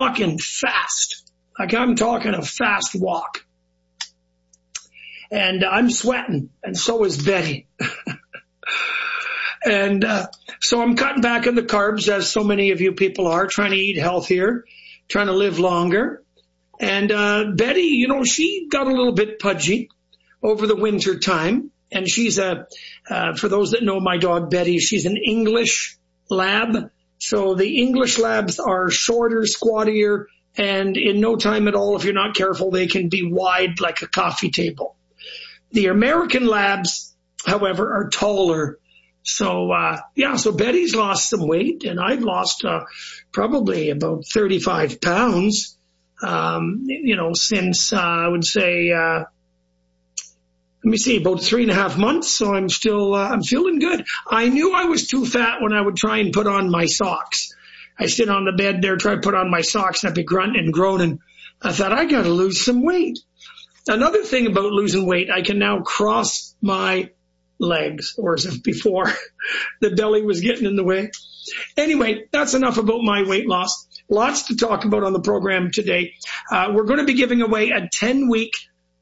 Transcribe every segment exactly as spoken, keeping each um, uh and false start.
walking fast. Like I'm talking a fast walk. And I'm sweating, and so is Betty. And uh, so I'm cutting back on the carbs, as so many of you people are, trying to eat healthier, trying to live longer. And uh, Betty, you know, she got a little bit pudgy over the winter time. And she's a, uh, for those that know my dog Betty, she's an English lab. So the English labs are shorter, squattier, and in no time at all, if you're not careful, they can be wide like a coffee table. The American labs, however, are taller. So, uh, yeah, so Betty's lost some weight, and I've lost uh, probably about thirty-five pounds, um, you know, since uh, I would say, uh, let me see, about three and a half months. So I'm still, uh, I'm feeling good. I knew I was too fat when I would try and put on my socks. I sit on the bed there, try to put on my socks, and I'd be grunting and groaning. I thought, I got to lose some weight. Another thing about losing weight, I can now cross my legs, or as if before the belly was getting in the way. Anyway, that's enough about my weight loss. Lots to talk about on the program today. Uh, we're going to be giving away a ten-week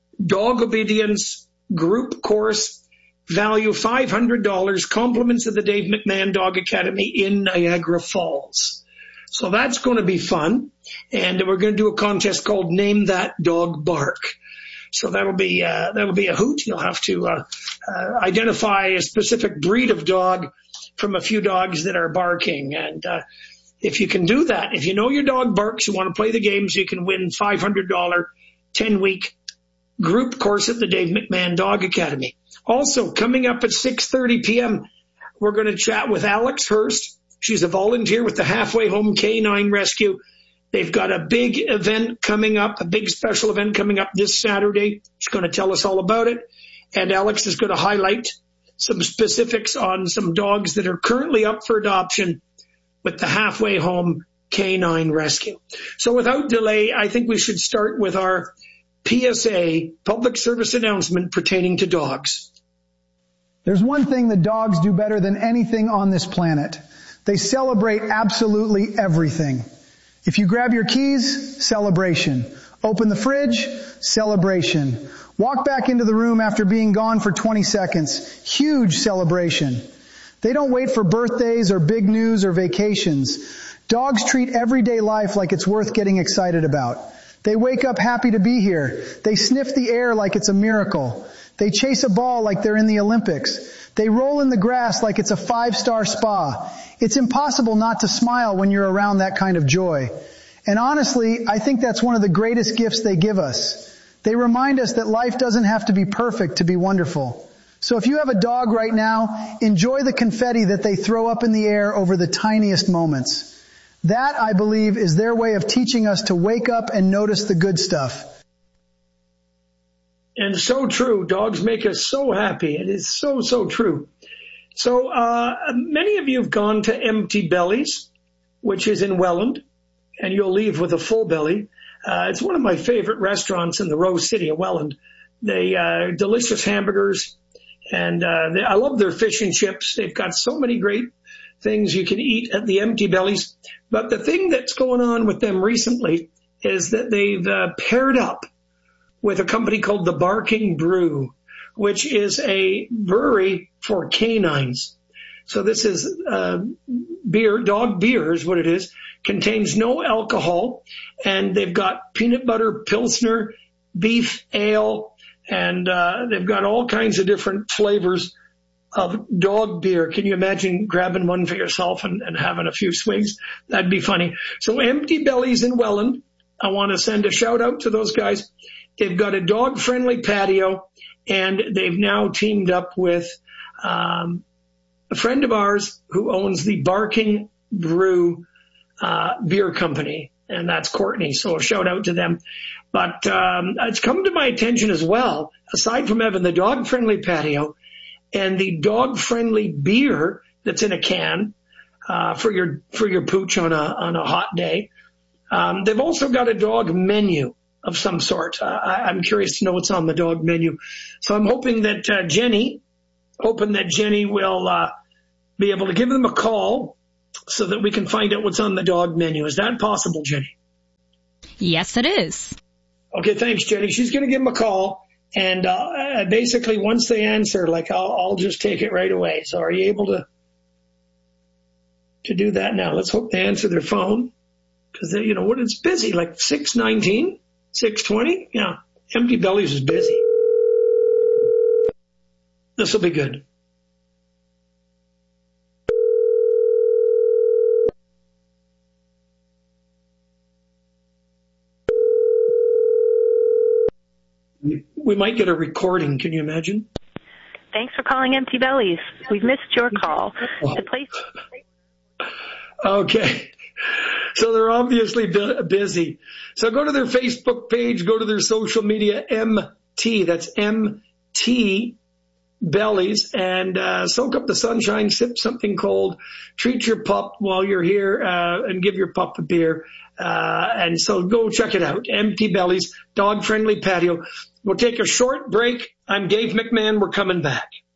dog obedience group course, value five hundred dollars, compliments of the Dave McMahon Dog Academy in Niagara Falls. So that's going to be fun. And we're going to do a contest called Name That Dog Bark. So that'll be, uh, that'll be a hoot. You'll have to, uh, uh, identify a specific breed of dog from a few dogs that are barking. And, uh, if you can do that, if you know your dog barks, you want to play the games, you can win five hundred dollars ten week group course at the Dave McMahon Dog Academy. Also, coming up at six thirty p.m., we're going to chat with Alex Hurst. She's a volunteer with the Halfway Home K nine Rescue. They've got a big event coming up, a big special event coming up this Saturday. She's going to tell us all about it. And Alex is going to highlight some specifics on some dogs that are currently up for adoption with the Halfway Home K nine Rescue. So without delay, I think we should start with our P S A, public service announcement pertaining to dogs. There's one thing that dogs do better than anything on this planet. They celebrate absolutely everything. If you grab your keys, celebration. Open the fridge, celebration. Walk back into the room after being gone for twenty seconds, huge celebration. They don't wait for birthdays or big news or vacations. Dogs treat everyday life like it's worth getting excited about. They wake up happy to be here. They sniff the air like it's a miracle. They chase a ball like they're in the Olympics. They roll in the grass like it's a five-star spa. It's impossible not to smile when you're around that kind of joy. And honestly, I think that's one of the greatest gifts they give us. They remind us that life doesn't have to be perfect to be wonderful. So if you have a dog right now, enjoy the confetti that they throw up in the air over the tiniest moments. That, I believe, is their way of teaching us to wake up and notice the good stuff. And so true. Dogs make us so happy. It is so, so true. So uh many of you have gone to Empty Bellies, which is in Welland, and you'll leave with a full belly. Uh It's one of my favorite restaurants in the Rose City of Welland. They uh delicious hamburgers, and uh they, I love their fish and chips. They've got so many great things you can eat at the Empty Bellies. But the thing that's going on with them recently is that they've uh, paired up with a company called the Barking Brew, which is a brewery for canines. So this is uh, beer, dog beer is what it is, contains no alcohol, and they've got peanut butter pilsner, beef ale, and uh, they've got all kinds of different flavors of dog beer. Can you imagine grabbing one for yourself and, and having a few swigs? That'd be funny. So Empty Bellies in Welland, I want to send a shout out to those guys. They've got a dog-friendly patio, and they've now teamed up with um, a friend of ours who owns the Barking Brew uh, beer company, and that's Courtney. So a shout out to them. But um, it's come to my attention as well, aside from having the dog-friendly patio and the dog-friendly beer that's in a can uh, for your for your pooch on a on a hot day. Um, they've also got a dog menu of some sort. Uh, I, I'm curious to know what's on the dog menu. So I'm hoping that uh, Jenny, hoping that Jenny will uh, be able to give them a call so that we can find out what's on the dog menu. Is that possible, Jenny? Yes, it is. Okay, thanks, Jenny. She's going to give them a call. And uh, basically, once they answer, like, I'll, I'll just take it right away. So are you able to to do that now? Let's hope they answer their phone. Because, you know, what, it's busy, like six nineteen, six twenty. Yeah, Empty Bellies is busy. This will be good. We might get a recording. Can you imagine? Thanks for calling Empty Bellies. We've missed your call. The place. Okay. So they're obviously bu- busy. So go to their Facebook page, go to their social media, M T, that's M T Bellies, and uh, soak up the sunshine, sip something cold, treat your pup while you're here, uh, and give your pup a beer. Uh, and so go check it out. Empty Bellies, dog-friendly patio. We'll take a short break. I'm Dave McMahon. We're coming back.